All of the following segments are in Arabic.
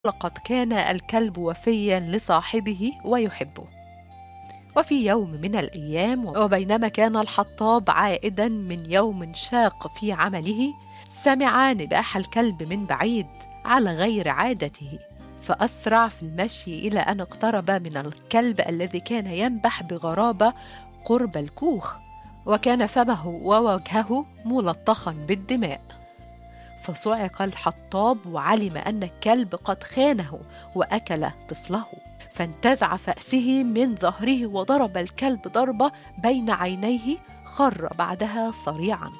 لقد كان الكلب وفيا لصاحبه ويحبه. وفي يوم من الأيام وبينما كان الحطاب عائدا من يوم شاق في عمله، سمع نباح الكلب من بعيد على غير عادته، فأسرع في المشي إلى أن اقترب من الكلب الذي كان ينبح بغرابة قرب الكوخ، وكان فمه ووجهه ملطخا بالدماء. فصعق الحطاب وعلم أن الكلب قد خانه وأكل طفله، فانتزع فأسه من ظهره وضرب الكلب ضربة بين عينيه، خر بعدها صريعا.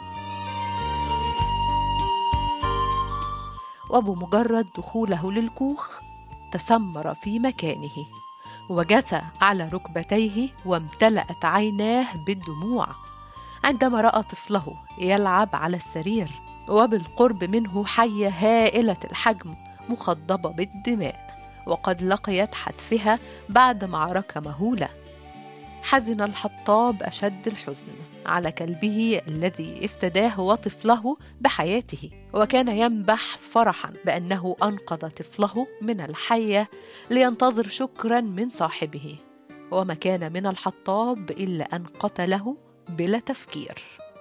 وبمجرد دخوله للكوخ تسمر في مكانه وجثى على ركبتيه وامتلأت عيناه بالدموع عندما رأى طفله يلعب على السرير وبالقرب منه حية هائلة الحجم مخضبة بالدماء وقد لقيت حتفها بعد معركة مهولة. حزن الحطاب أشد الحزن على كلبه الذي افتداه وطفله بحياته، وكان ينبح فرحا بأنه أنقذ طفله من الحية لينتظر شكرا من صاحبه، وما كان من الحطاب إلا أن قتله بلا تفكير.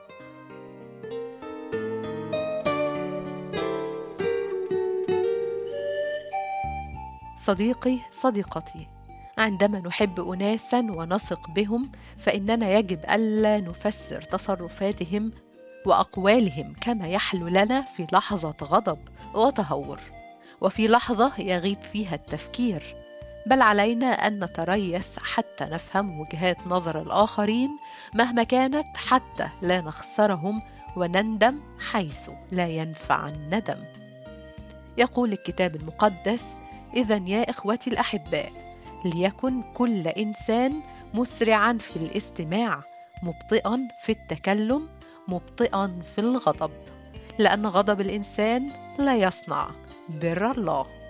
صديقي صديقتي، عندما نحب أناسا ونثق بهم فإننا يجب ألا نفسر تصرفاتهم وأقوالهم كما يحلو لنا في لحظة غضب وتهور، وفي لحظة يغيب فيها التفكير، بل علينا أن نتريث حتى نفهم وجهات نظر الآخرين مهما كانت، حتى لا نخسرهم ونندم حيث لا ينفع الندم. يقول الكتاب المقدس: إذن يا إخوتي الأحباء، ليكن كل إنسان مسرعا في الاستماع، مبطئا في التكلم، مبطئا في الغضب، لأن غضب الإنسان لا يصنع بر الله.